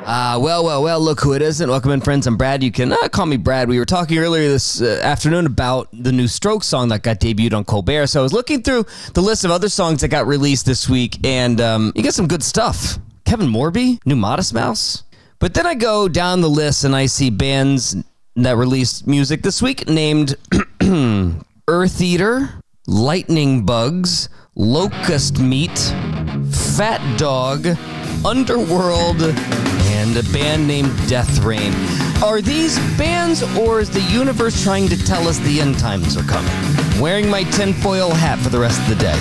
Well, look who it isn't. Welcome in, friends. I'm Brad. You can call me Brad. We were talking earlier this afternoon about the new Strokes song that got debuted on Colbert. So I was looking through the list of other songs that got released this week, and you get some good stuff. Kevin Morby, new Modest Mouse. But then I go down the list and I see bands that released music this week named Earth Eater, Lightning Bugs, Locust Meat, Fat Dog, Underworld, and a band named Death Rain. Are these bands, or is the universe trying to tell us the end times are coming? I'm wearing my tinfoil hat for the rest of the day.